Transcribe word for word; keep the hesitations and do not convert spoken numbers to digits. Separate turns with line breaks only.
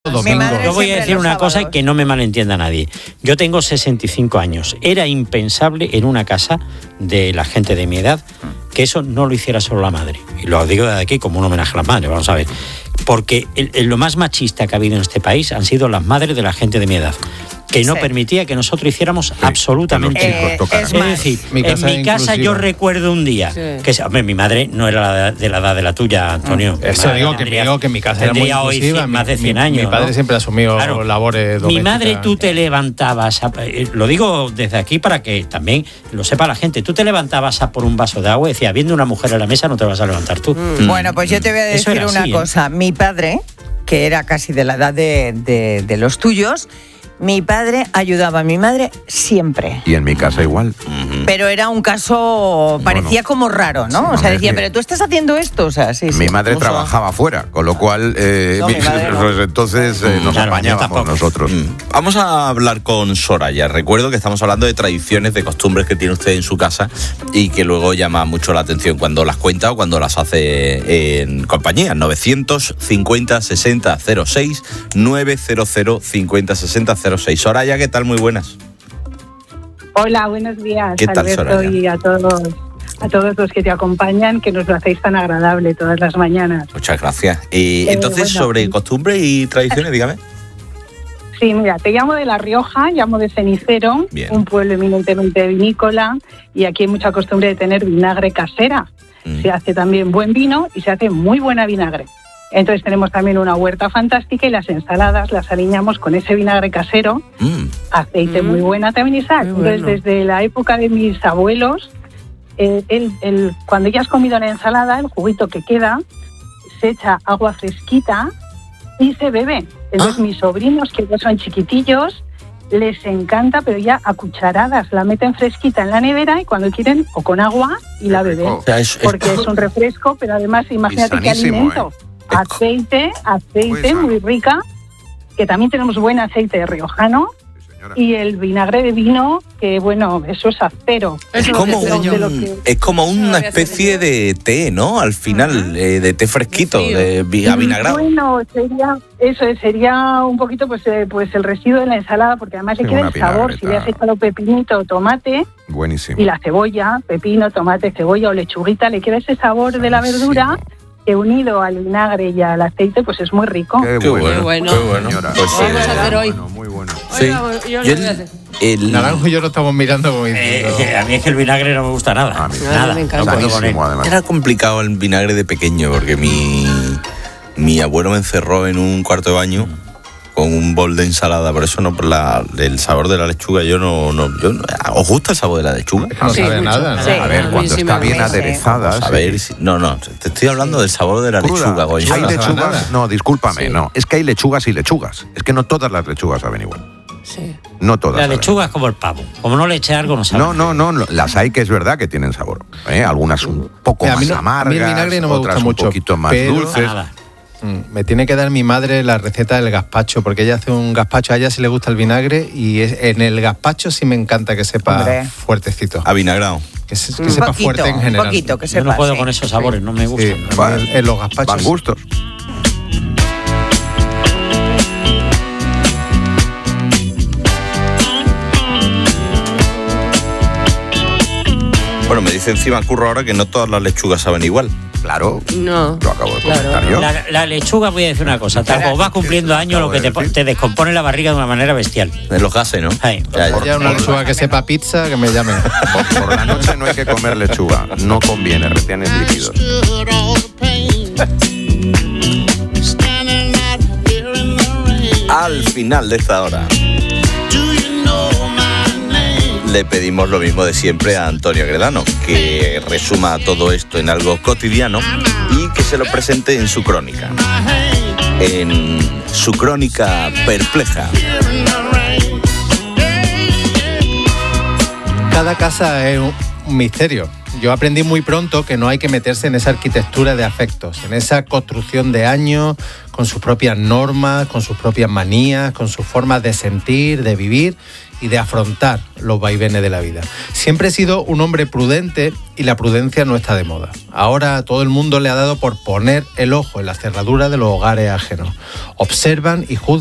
domingo.
Yo voy a decir una cosa y que no me malentienda nadie. Yo tengo sesenta y cinco años. Era impensable en una casa de la gente de mi edad que eso no lo hiciera solo la madre. Y lo digo de aquí como un homenaje a las madres, vamos a ver. Porque el, el, lo más machista que ha habido en este país han sido las madres de la gente de mi edad, que no sí. permitía que nosotros hiciéramos sí, absolutamente
eh,
nada. Es, es decir, mi en mi casa yo recuerdo un día, sí. que hombre, mi madre no era la de la edad de la tuya, Antonio.
Mm. Eso digo que, tendría, digo que mi casa era muy inclusiva,
hoy más de cien
mi,
años.
Mi padre ¿no? siempre ha asumido claro. labores domésticas.
Mi madre, tú te levantabas, a, lo digo desde aquí para que también lo sepa la gente, tú te levantabas a por un vaso de agua y decías, viendo una mujer en la mesa no te vas a levantar tú.
Mm. Bueno, pues yo te voy a decir una así, cosa. ¿eh? Mi padre, que era casi de la edad de, de, de los tuyos, mi padre ayudaba a mi madre siempre.
Y en mi casa igual.
Pero era un caso, parecía bueno, como raro, ¿no? Sí, o sea, decía, pero tú estás haciendo esto. O sea, sí,
mi
sí,
madre trabajaba fuera, con lo cual, eh, no, mi madre, pues no. entonces eh, nos claro, apañábamos nosotros.
Mm. Vamos a hablar con Soraya. Recuerdo que estamos hablando de tradiciones, de costumbres que tiene usted en su casa y que luego llama mucho la atención cuando las cuenta o cuando las hace en compañía. novecientos cincuenta sesenta cero seis, novecientos cincuenta sesenta cero seis. Soraya, ¿qué tal? Muy buenas.
Hola, buenos días.
¿Qué tal,
Alberto,
Soraya?
Y a todos, a todos los que te acompañan, que nos lo hacéis tan agradable todas las mañanas.
Muchas gracias. Y
Eh,
entonces,
bueno,
sobre costumbres y tradiciones, dígame.
Sí, mira, te llamo de La Rioja, llamo de Cenicero,
Bien.
un pueblo eminentemente vinícola, y aquí hay mucha costumbre de tener vinagre casera. Mm. Se hace también buen vino y se hace muy buena vinagre. Entonces tenemos también una huerta fantástica y las ensaladas las aliñamos con ese vinagre casero, mm. aceite mm. muy buena también y sal. Bueno. Entonces desde la época de mis abuelos, eh, el, el, cuando ya has comido la ensalada, el juguito que queda, se echa agua fresquita y se bebe. Entonces ah. mis sobrinos, que son chiquitillos, les encanta, pero ya a cucharadas la meten fresquita en la nevera y cuando quieren, o con agua y la beben. O sea, es, porque es... es un refresco, pero además imagínate qué alimento. ¿eh? Aceite, aceite muy rica, que también tenemos buen aceite riojano, sí, y el vinagre de vino, que bueno, eso es acero.
Es, es como, un, que... es como una especie de té, ¿no? Al final, uh-huh. eh, de té fresquito, sí, de avinagrado.
Bueno, sería eso, sería un poquito pues, eh, pues el residuo de la ensalada, porque además sí, le queda el sabor, si le has echado pepinito, tomate,
buenísimo,
y la cebolla, pepino, tomate, cebolla o lechuguita, le queda ese sabor buenísimo de la verdura, que unido al vinagre y al aceite, pues es muy rico.
Qué bueno,
qué bueno.
Qué bueno.
Pues
vamos a hacer hoy.
Bueno, muy bueno.
Sí.
Yo, yo
yo el, el
Naranjo y yo lo estamos mirando como
eh, eh, a mí es que el vinagre no me gusta nada.
A mí,
nada.
Me encanta.
No puedo con él.
Era complicado el vinagre de pequeño porque mi, mi abuelo me encerró en un cuarto de baño con un bol de ensalada, por eso no, por la, el sabor de la lechuga, yo no, no, yo no. ¿Os gusta el sabor de la lechuga?
No
sí,
sabe nada, ¿no?
Sí,
a ver, cuando está bien aderezada.
A ver, si, no, no, te estoy hablando sí. del sabor de la
Cruda.
lechuga, Goya.
Hay lechugas, no, discúlpame,
sí.
no, es que hay lechugas y lechugas, es que no todas las lechugas saben igual.
Sí.
No todas.
La
saben.
lechuga es como el pavo, como no le eche algo no sabe.
No, no, no, no, las hay que es verdad que tienen sabor, ¿eh? Algunas un poco
Mira,
más
a mí no,
amargas,
a mí el vinagre no me
otras
gusta mucho,
un poquito más
pero...
dulces.
Nada.
Me tiene que dar mi madre la receta del gazpacho, porque ella hace un gazpacho, a ella sí le gusta el vinagre y es, en el gazpacho sí me encanta que sepa Hombre. fuertecito.
Avinagrado.
Que, se, que sepa poquito, fuerte en general.
Un poquito, que sepa,
Yo no puedo
sí.
con esos sabores, no me gustan.
Sí,
Va,
en, en los gazpachos.
Van gustos.
Bueno, me dice encima Curro ahora que no todas las lechugas saben igual.
Claro,
no.
lo acabo de
Claro.
comentar yo.
La, la lechuga, voy a decir una cosa, tal como vas cumpliendo años, lo que te, te descompone la barriga de una manera bestial.
De los gases, ¿no?
Ay,
Ya, ya.
Ya una lechuga que sepa pizza, que me llamen.
Por, por la noche no hay que comer lechuga, no conviene, retienes líquidos.
Al final de esta hora le pedimos lo mismo de siempre a Antonio Gredano, que resuma todo esto en algo cotidiano y que se lo presente en su crónica. En su crónica perpleja.
Cada casa es un, un misterio. Yo aprendí muy pronto que no hay que meterse en esa arquitectura de afectos, en esa construcción de años, con sus propias normas, con sus propias manías, con sus formas de sentir, de vivir y de afrontar los vaivenes de la vida. Siempre he sido un hombre prudente y la prudencia no está de moda. Ahora todo el mundo le ha dado por poner el ojo en la cerradura de los hogares ajenos. Observan y juzgan